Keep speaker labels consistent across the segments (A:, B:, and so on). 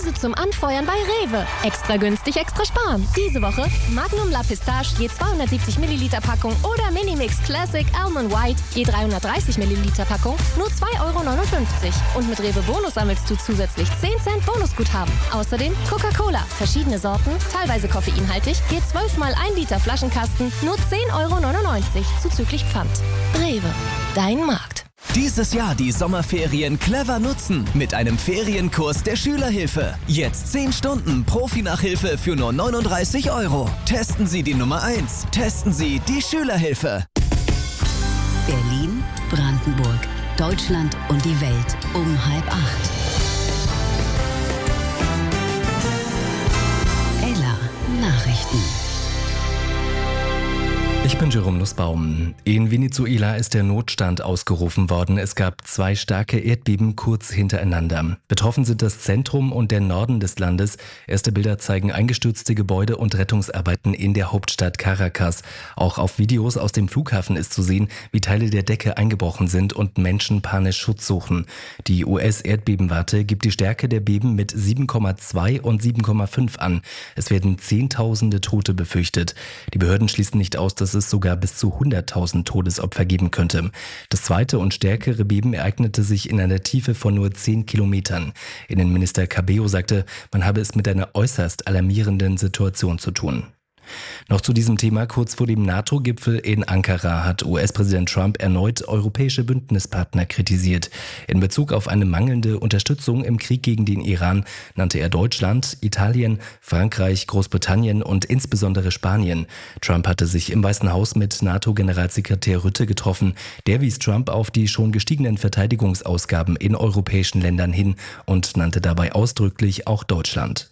A: Preise zum Anfeuern bei Rewe. Extra günstig, extra sparen. Diese Woche Magnum La Pistache je 270 Milliliter Packung oder Minimix Classic Almond White je 330 Milliliter Packung nur 2,59 € und mit Rewe Bonus sammelst du zusätzlich 10 Cent Bonusguthaben. Außerdem Coca-Cola, verschiedene Sorten, teilweise koffeinhaltig, je 12 mal 1 Liter Flaschenkasten nur 10,99 € zuzüglich Pfand. Rewe, dein Markt.
B: Dieses Jahr die Sommerferien clever nutzen mit einem Ferienkurs der Schülerhilfe. Jetzt 10 Stunden Profi-Nachhilfe für nur 39 €. Testen Sie die Nummer 1. Testen Sie die Schülerhilfe.
C: Berlin, Brandenburg, Deutschland und die Welt um 7:30. Ella Nachrichten.
D: Ich bin Jerome Nussbaum. In Venezuela ist der Notstand ausgerufen worden. Es gab 2 starke Erdbeben kurz hintereinander. Betroffen sind das Zentrum und der Norden des Landes. Erste Bilder zeigen eingestürzte Gebäude und Rettungsarbeiten in der Hauptstadt Caracas. Auch auf Videos aus dem Flughafen ist zu sehen, wie Teile der Decke eingebrochen sind und Menschen panisch Schutz suchen. Die US-Erdbebenwarte gibt die Stärke der Beben mit 7,2 und 7,5 an. Es werden Zehntausende Tote befürchtet. Die Behörden schließen nicht aus, dass es sogar bis zu 100.000 Todesopfer geben könnte. Das zweite und stärkere Beben ereignete sich in einer Tiefe von nur 10 Kilometern. Innenminister Cabello sagte, man habe es mit einer äußerst alarmierenden Situation zu tun. Noch zu diesem Thema: Kurz vor dem NATO-Gipfel in Ankara hat US-Präsident Trump erneut europäische Bündnispartner kritisiert. In Bezug auf eine mangelnde Unterstützung im Krieg gegen den Iran nannte er Deutschland, Italien, Frankreich, Großbritannien und insbesondere Spanien. Trump hatte sich im Weißen Haus mit NATO-Generalsekretär Rutte getroffen. Der wies Trump auf die schon gestiegenen Verteidigungsausgaben in europäischen Ländern hin und nannte dabei ausdrücklich auch Deutschland.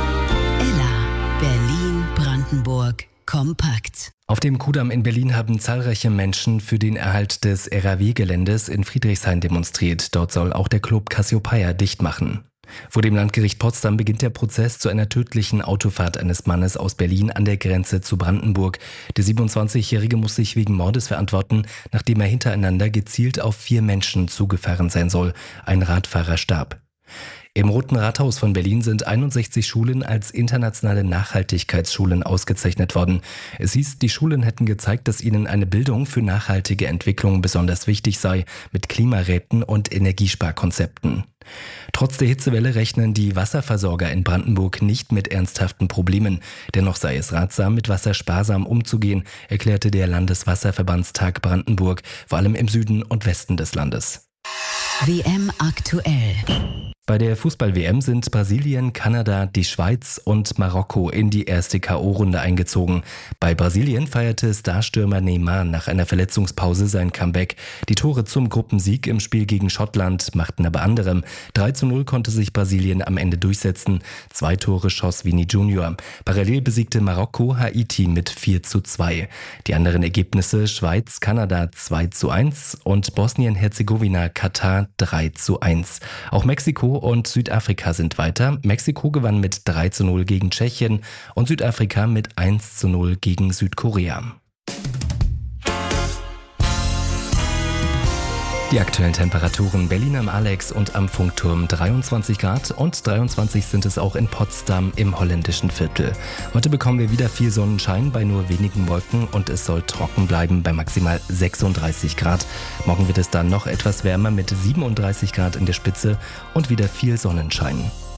C: Brandenburg kompakt.
D: Auf dem Kudamm in Berlin haben zahlreiche Menschen für den Erhalt des RAW-Geländes in Friedrichshain demonstriert. Dort soll auch der Club Cassiopeia dicht machen. Vor dem Landgericht Potsdam beginnt der Prozess zu einer tödlichen Autofahrt eines Mannes aus Berlin an der Grenze zu Brandenburg. Der 27-Jährige muss sich wegen Mordes verantworten, nachdem er hintereinander gezielt auf 4 Menschen zugefahren sein soll. Ein Radfahrer starb. Im Roten Rathaus von Berlin sind 61 Schulen als internationale Nachhaltigkeitsschulen ausgezeichnet worden. Es hieß, die Schulen hätten gezeigt, dass ihnen eine Bildung für nachhaltige Entwicklung besonders wichtig sei, mit Klimaräten und Energiesparkonzepten. Trotz der Hitzewelle rechnen die Wasserversorger in Brandenburg nicht mit ernsthaften Problemen. Dennoch sei es ratsam, mit Wasser sparsam umzugehen, erklärte der Landeswasserverbandstag Brandenburg, vor allem im Süden und Westen des Landes.
C: WM aktuell.
D: Bei der Fußball-WM sind Brasilien, Kanada, die Schweiz und Marokko in die erste K.O.-Runde eingezogen. Bei Brasilien feierte Starstürmer Neymar nach einer Verletzungspause sein Comeback. Die Tore zum Gruppensieg im Spiel gegen Schottland machten aber anderem. 3:0 konnte sich Brasilien am Ende durchsetzen. 2 Tore schoss Vini Junior. Parallel besiegte Marokko Haiti mit 4:2. Die anderen Ergebnisse: Schweiz, Kanada 2:1 und Bosnien-Herzegowina, Katar 3:1. Auch Mexiko und Südafrika sind weiter. Mexiko gewann mit 3:0 gegen Tschechien und Südafrika mit 1:0 gegen Südkorea. Die aktuellen Temperaturen: Berlin am Alex und am Funkturm 23 Grad und 23 sind es auch in Potsdam im holländischen Viertel. Heute bekommen wir wieder viel Sonnenschein bei nur wenigen Wolken und es soll trocken bleiben bei maximal 36 Grad. Morgen wird es dann noch etwas wärmer mit 37 Grad in der Spitze und wieder viel Sonnenschein.